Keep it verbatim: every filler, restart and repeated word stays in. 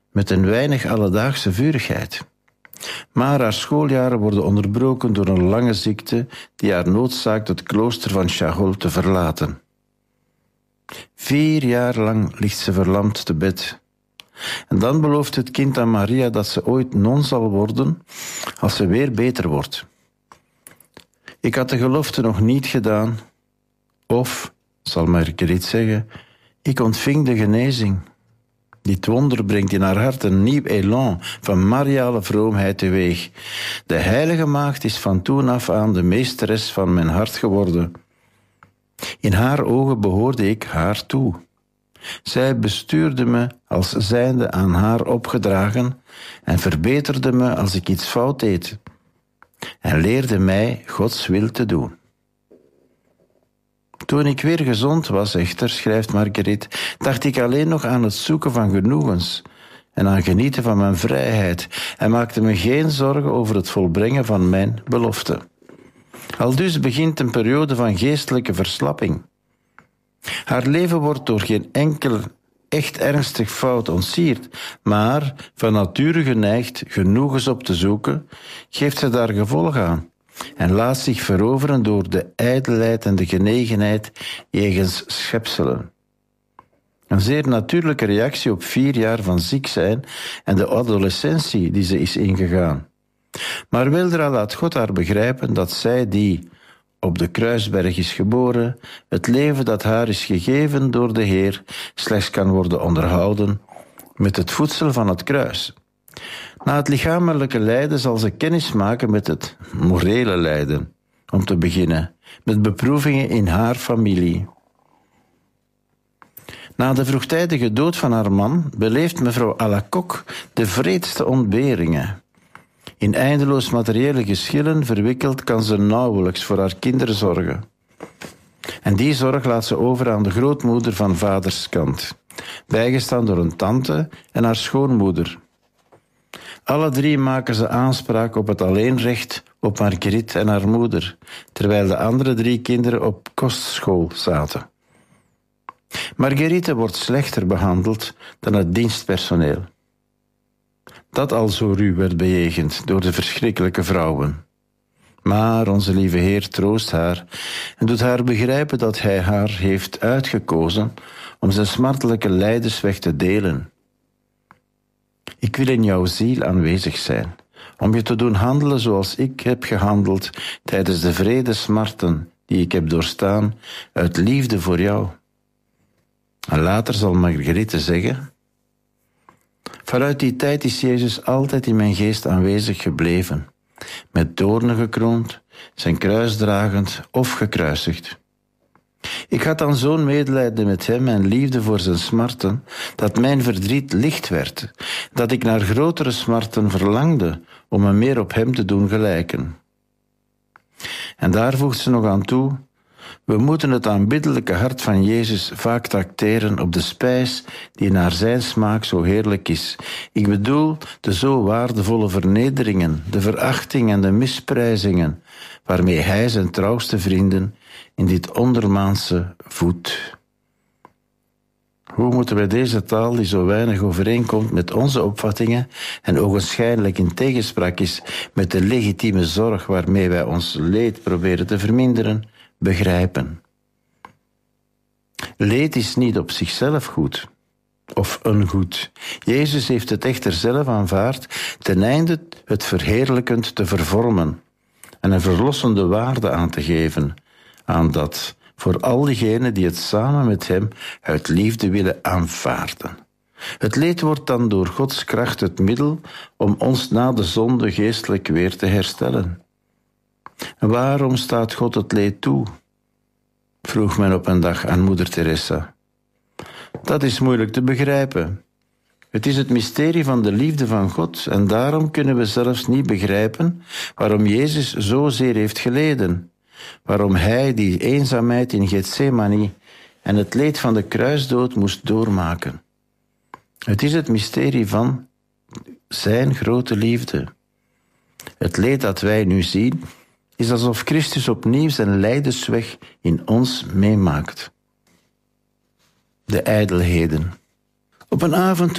met een weinig alledaagse vurigheid. Maar haar schooljaren worden onderbroken door een lange ziekte die haar noodzaakt het klooster van Chagol te verlaten. Vier jaar lang ligt ze verlamd te bed. En dan belooft het kind aan Maria dat ze ooit non zal worden als ze weer beter wordt. Ik had de gelofte nog niet gedaan, of, zal Marguerite zeggen, ik ontving de genezing. Dit wonder brengt in haar hart een nieuw elan van mariale vroomheid teweeg. De heilige maagd is van toen af aan de meesteres van mijn hart geworden. In haar ogen behoorde ik haar toe. Zij bestuurde me als zijnde aan haar opgedragen en verbeterde me als ik iets fout deed en leerde mij Gods wil te doen. Toen ik weer gezond was echter, schrijft Marguerite, dacht ik alleen nog aan het zoeken van genoegens en aan genieten van mijn vrijheid en maakte me geen zorgen over het volbrengen van mijn belofte. Aldus begint een periode van geestelijke verslapping. Haar leven wordt door geen enkel echt ernstig fout ontsierd, maar van nature geneigd genoegens op te zoeken, geeft ze daar gevolg aan en laat zich veroveren door de ijdelheid en de genegenheid jegens schepselen. Een zeer natuurlijke reactie op vier jaar van ziek zijn en de adolescentie die ze is ingegaan. Maar weldra laat God haar begrijpen dat zij die op de Kruisberg is geboren, het leven dat haar is gegeven door de Heer slechts kan worden onderhouden met het voedsel van het kruis. Na het lichamelijke lijden zal ze kennis maken met het morele lijden, om te beginnen, met beproevingen in haar familie. Na de vroegtijdige dood van haar man beleeft mevrouw Alacoque de wreedste ontberingen. In eindeloos materiële geschillen verwikkeld kan ze nauwelijks voor haar kinderen zorgen. En die zorg laat ze over aan de grootmoeder van vaders kant, bijgestaan door een tante en haar schoonmoeder. Alle drie maken ze aanspraak op het alleenrecht op Marguerite en haar moeder, terwijl de andere drie kinderen op kostschool zaten. Marguerite wordt slechter behandeld dan het dienstpersoneel. Dat al zo ruw werd bejegend door de verschrikkelijke vrouwen. Maar onze lieve Heer troost haar en doet haar begrijpen dat Hij haar heeft uitgekozen om zijn smartelijke lijdensweg te delen. Ik wil in jouw ziel aanwezig zijn, om je te doen handelen zoals ik heb gehandeld tijdens de wrede smarten die ik heb doorstaan uit liefde voor jou. En later zal Marguerite zeggen: vanuit die tijd is Jezus altijd in mijn geest aanwezig gebleven, met doornen gekroond, zijn kruis dragend of gekruisigd. Ik had dan zo'n medelijden met hem en liefde voor zijn smarten, dat mijn verdriet licht werd, dat ik naar grotere smarten verlangde om me meer op hem te doen gelijken. En daar voegt ze nog aan toe: we moeten het aanbiddelijke hart van Jezus vaak trakteren op de spijs die naar zijn smaak zo heerlijk is. Ik bedoel de zo waardevolle vernederingen, de verachting en de misprijzingen, waarmee hij zijn trouwste vrienden in dit ondermaanse voedt. Hoe moeten wij deze taal, die zo weinig overeenkomt met onze opvattingen en ogenschijnlijk in tegenspraak is met de legitieme zorg waarmee wij ons leed proberen te verminderen, begrijpen? Leed is niet op zichzelf goed of een goed. Jezus heeft het echter zelf aanvaard ten einde het verheerlijkend te vervormen en een verlossende waarde aan te geven aan dat voor al diegenen die het samen met hem uit liefde willen aanvaarden. Het leed wordt dan door Gods kracht het middel om ons na de zonde geestelijk weer te herstellen. Waarom staat God het leed toe? Vroeg men op een dag aan moeder Teresa. Dat is moeilijk te begrijpen. Het is het mysterie van de liefde van God en daarom kunnen we zelfs niet begrijpen waarom Jezus zozeer heeft geleden. Waarom hij die eenzaamheid in Gethsemane en het leed van de kruisdood moest doormaken. Het is het mysterie van zijn grote liefde. Het leed dat wij nu zien is alsof Christus opnieuw zijn lijdensweg in ons meemaakt. De ijdelheden. Op een avond